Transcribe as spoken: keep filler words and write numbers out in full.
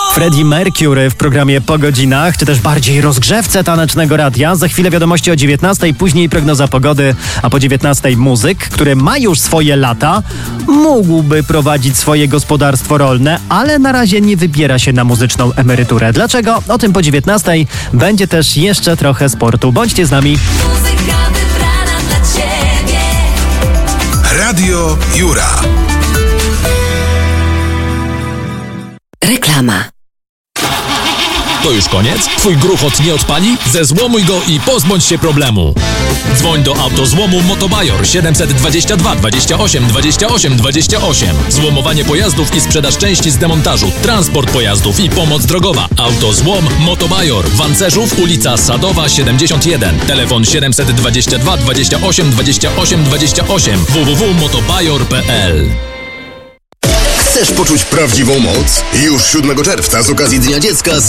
Freddie Mercury w programie Po godzinach, czy też bardziej rozgrzewce tanecznego radia. Za chwilę wiadomości o dziewiętnastej, później prognoza pogody, a po dziewiętnastej muzyk, który ma już swoje lata, mógłby prowadzić swoje gospodarstwo rolne, ale na razie nie wybiera się na muzyczną emeryturę. Dlaczego? O tym po dziewiętnastej. Będzie też jeszcze trochę sportu. Bądźcie z nami. Muzyka wybrana dla Ciebie. Radio Jura. Reklama. To już koniec? Twój gruchot nie odpali? Zezłomuj go i pozbądź się problemu. Dzwoń do Autozłomu Motobajor siedemset dwadzieścia dwa dwadzieścia osiem dwadzieścia osiem dwadzieścia osiem. Złomowanie pojazdów i sprzedaż części z demontażu, transport pojazdów i pomoc drogowa. Autozłom Motobajor. Wancerzów, ulica Sadowa siedemdziesiąt jeden. Telefon siedemset dwadzieścia dwa dwadzieścia osiem dwadzieścia osiem dwadzieścia osiem. w w w kropka motobajor kropka p l. Chcesz poczuć prawdziwą moc? Już siódmego czerwca z okazji Dnia Dziecka